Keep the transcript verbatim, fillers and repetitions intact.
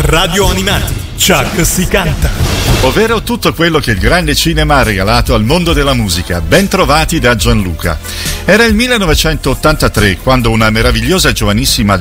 Radio Animati, Chuck si canta. Ovvero tutto quello che il grande cinema ha regalato al mondo della musica. Ben trovati da Gianluca. Era il millenovecentottantatré quando una meravigliosa giovanissima